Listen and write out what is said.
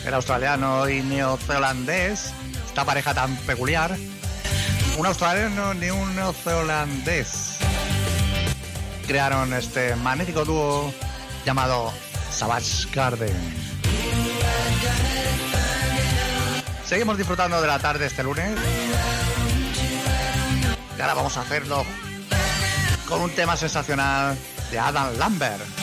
el australiano y neozelandés, esta pareja tan peculiar, un australiano ni un neozelandés, crearon este magnífico dúo llamado Savage Garden. Seguimos disfrutando de la tarde este lunes y ahora vamos a hacerlo con un tema sensacional de Adam Lambert.